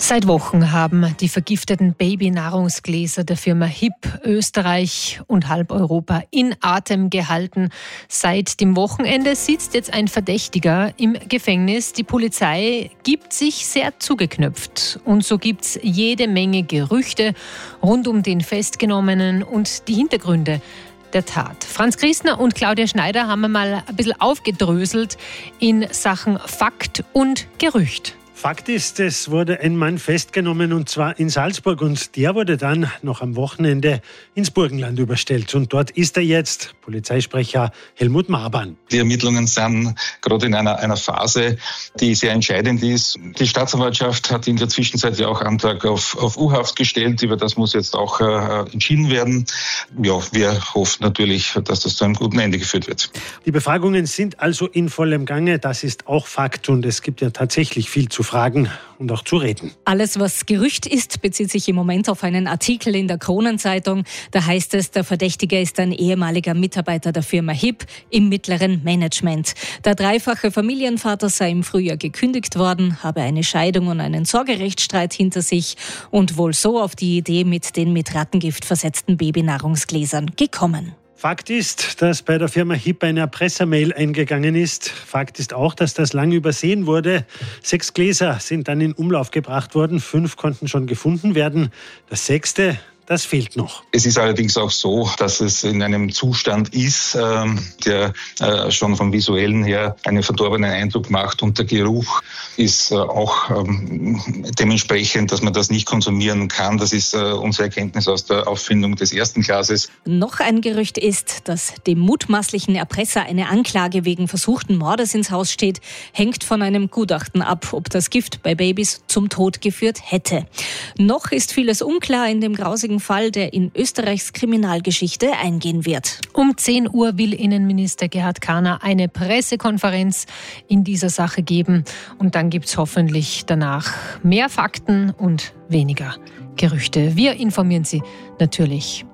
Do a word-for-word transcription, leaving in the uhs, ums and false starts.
Seit Wochen haben die vergifteten Babynahrungsgläser der Firma H I P Österreich und halb Europa in Atem gehalten. Seit dem Wochenende sitzt jetzt ein Verdächtiger im Gefängnis. Die Polizei gibt sich sehr zugeknöpft. Und so gibt es jede Menge Gerüchte rund um den Festgenommenen und die Hintergründe der Tat. Franz Christner und Claudia Schneider haben wir mal ein bisschen aufgedröselt in Sachen Fakt und Gerücht. Fakt ist, es wurde ein Mann festgenommen, und zwar in Salzburg, und der wurde dann noch am Wochenende ins Burgenland überstellt. Und dort ist er jetzt, Polizeisprecher Helmut Marban. Die Ermittlungen sind gerade in einer, einer Phase, die sehr entscheidend ist. Die Staatsanwaltschaft hat in der Zwischenzeit ja auch Antrag auf, auf U-Haft gestellt. Über das muss jetzt auch äh, entschieden werden. Ja, wir hoffen natürlich, dass das zu einem guten Ende geführt wird. Die Befragungen sind also in vollem Gange. Das ist auch Fakt, und es gibt ja tatsächlich viel zu fragen und auch zu reden. Alles, was Gerücht ist, bezieht sich im Moment auf einen Artikel in der Kronenzeitung. Da heißt es, der Verdächtige ist ein ehemaliger Mitarbeiter der Firma H I P im mittleren Management. Der dreifache Familienvater sei im Frühjahr gekündigt worden, habe eine Scheidung und einen Sorgerechtsstreit hinter sich und wohl so auf die Idee mit den mit Rattengift versetzten Babynahrungsgläsern gekommen. Fakt ist, dass bei der Firma H I P eine Erpressermail eingegangen ist. Fakt ist auch, dass das lange übersehen wurde. Sechs Gläser sind dann in Umlauf gebracht worden. Fünf konnten schon gefunden werden. Das sechste, das fehlt noch. Es ist allerdings auch so, dass es in einem Zustand ist, ähm, der äh, schon vom Visuellen her einen verdorbenen Eindruck macht, und der Geruch ist äh, auch ähm, dementsprechend, dass man das nicht konsumieren kann. Das ist äh, unsere Erkenntnis aus der Auffindung des ersten Glases. Noch ein Gerücht ist, dass dem mutmaßlichen Erpresser eine Anklage wegen versuchten Mordes ins Haus steht, hängt von einem Gutachten ab, ob das Gift bei Babys zum Tod geführt hätte. Noch ist vieles unklar in dem grausigen Fall, der in Österreichs Kriminalgeschichte eingehen wird. Um zehn Uhr will Innenminister Gerhard Kahner eine Pressekonferenz in dieser Sache geben. Und dann gibt es hoffentlich danach mehr Fakten und weniger Gerüchte. Wir informieren Sie natürlich